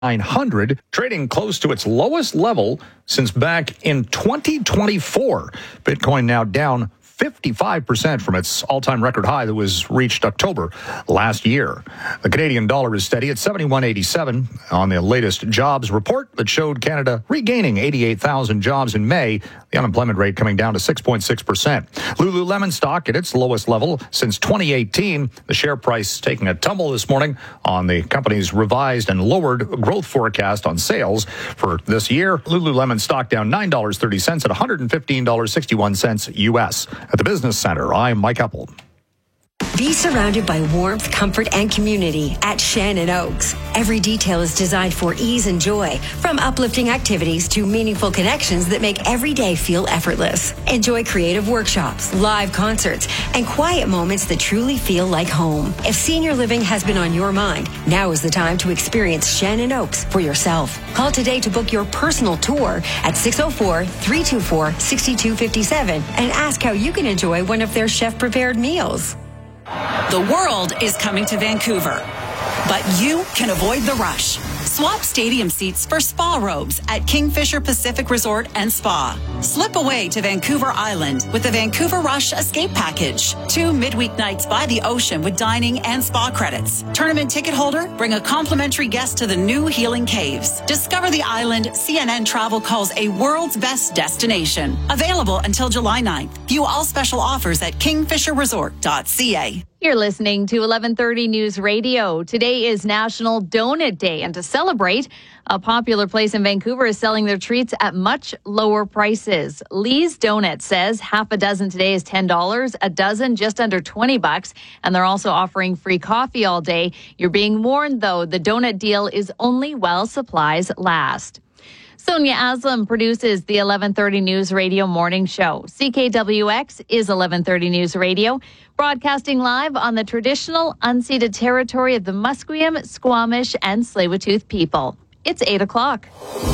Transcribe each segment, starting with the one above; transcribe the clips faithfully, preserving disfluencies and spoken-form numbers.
nine hundred, trading close to its lowest level since back in twenty twenty-four. Bitcoin now down fifty-five percent from its all-time record high that was reached October last year. The Canadian dollar is steady at seventy-one eighty-seven on the latest jobs report that showed Canada regaining eighty-eight thousand jobs in May, the unemployment rate coming down to six point six percent. Lululemon stock at its lowest level since twenty eighteen. The share price taking a tumble this morning on the company's revised and lowered growth forecast on sales for this year. Lululemon stock down nine dollars and thirty cents at one hundred fifteen dollars and sixty-one cents U S. At the Business Center, I'm Mike Eppel. Be surrounded by warmth, comfort, and community at Shannon Oaks. Every detail is designed for ease and joy, from uplifting activities to meaningful connections that make every day feel effortless. Enjoy creative workshops, live concerts, and quiet moments that truly feel like home. If senior living has been on your mind, now is the time to experience Shannon Oaks for yourself. Call today to book your personal tour at six oh four, three two four, six two five seven and ask how you can enjoy one of their chef-prepared meals. The world is coming to Vancouver, but you can avoid the rush. Swap stadium seats for spa robes at Kingfisher Pacific Resort and Spa. Slip away to Vancouver Island with the Vancouver Rush Escape Package. Two midweek nights by the ocean with dining and spa credits. Tournament ticket holder, bring a complimentary guest to the new Healing Caves. Discover the island C N N Travel calls a world's best destination. Available until July ninth. View all special offers at kingfisher resort dot c a. You're listening to eleven thirty News Radio. Today is National Donut Day, and to celebrate, a popular place in Vancouver is selling their treats at much lower prices. Lee's Donut says half a dozen today is ten dollars, a dozen just under twenty bucks, and they're also offering free coffee all day. You're being warned, though, the donut deal is only while supplies last. Sonia Aslam produces the eleven thirty News Radio Morning Show. C K W X is eleven thirty News Radio, broadcasting live on the traditional unceded territory of the Musqueam, Squamish, and Tsleil-Waututh people. It's eight o'clock.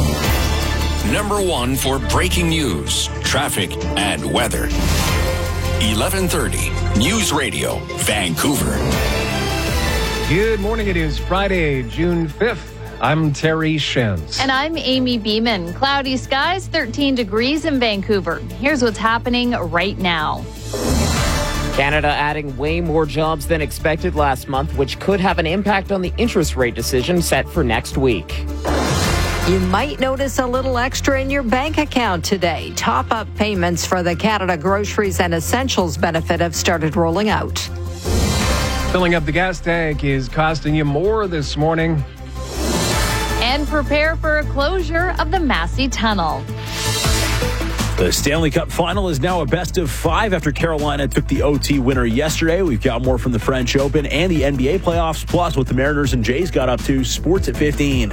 Number one for breaking news, traffic, and weather. eleven thirty News Radio, Vancouver. Good morning. It is Friday, June fifth. I'm Terry Shens. And I'm Amy Beeman. Cloudy skies, thirteen degrees in Vancouver. Here's what's happening right now. Canada adding way more jobs than expected last month, which could have an impact on the interest rate decision set for next week. You might notice a little extra in your bank account today. Top-up payments for the Canada Groceries and Essentials benefit have started rolling out. Filling up the gas tank is costing you more this morning. And prepare for a closure of the Massey Tunnel. The Stanley Cup final is now a best of five after Carolina took the O T winner yesterday. We've got more from the French Open and the N B A playoffs, plus what the Mariners and Jays got up to. Sports at fifteen.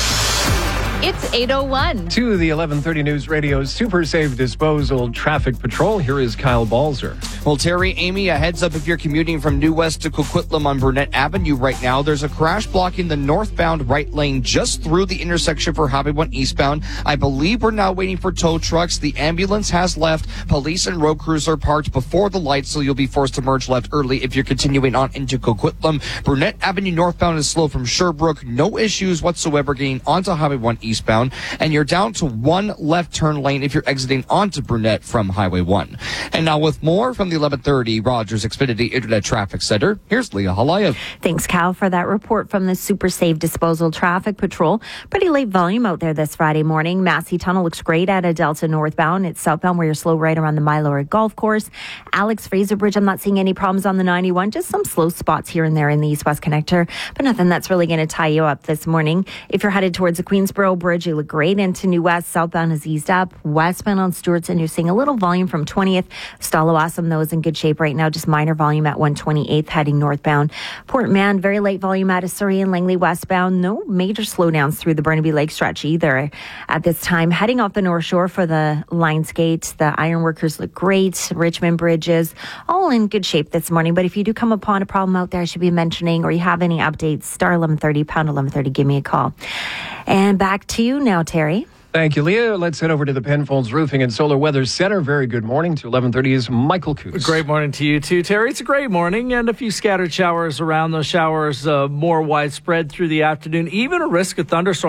It's eight oh one. To the eleven thirty News Radio's Super Safe Disposal Traffic Patrol, here is Kyle Balzer. Well, Terry, Amy, a heads up if you're commuting from New West to Coquitlam on Burnett Avenue right now. There's a crash blocking the northbound right lane just through the intersection for Highway one eastbound. I believe we're now waiting for tow trucks. The ambulance has left. Police and road crews are parked before the lights, so you'll be forced to merge left early if you're continuing on into Coquitlam. Burnett Avenue northbound is slow from Sherbrooke. No issues whatsoever getting onto Highway one eastbound. And you're down to one left turn lane if you're exiting onto Burnett from Highway one. And now with more from the eleven thirty Rogers Xfinity Internet Traffic Center, here's Leah Halayev. Thanks, Cal, for that report from the Super Safe Disposal Traffic Patrol. Pretty late volume out there this Friday morning. Massey Tunnel looks great at a Delta northbound. It's southbound where you're slow right around the Mylord Golf Course. Alex Fraser Bridge, I'm not seeing any problems on the ninety-one. Just some slow spots here and there in the East-West Connector, but nothing that's really going to tie you up this morning. If you're headed towards the Queensboro Bridge, you look great into New West. Southbound is eased up. Westbound on Stewartson, you're seeing a little volume from twentieth. Stallawasam, though, is in good shape right now. Just minor volume at one twenty-eighth heading northbound. Port Mann, very late volume at Surrey and Langley westbound. No major slowdowns through the Burnaby Lake stretch either at this time. Heading off the North Shore for the Lions Gate, the ironworkers look great. Richmond Bridges, all in good shape this morning. But if you do come upon a problem out there I should be mentioning, or you have any updates, star eleven thirty, pound eleven thirty, give me a call. And back to you now, Terry. Thank you, Leah. Let's head over to the Penfolds Roofing and Solar Weather Center. Very good morning. To eleven thirty is Michael Coos. Great morning to you too, Terry. It's a great morning and a few scattered showers around. Those showers uh, more widespread through the afternoon. Even a risk of thunderstorms